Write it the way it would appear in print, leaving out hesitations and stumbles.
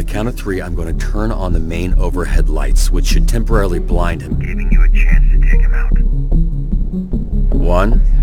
count of 3, I'm going to turn on the main overhead lights, which should temporarily blind him, giving you a chance to take him out. 1,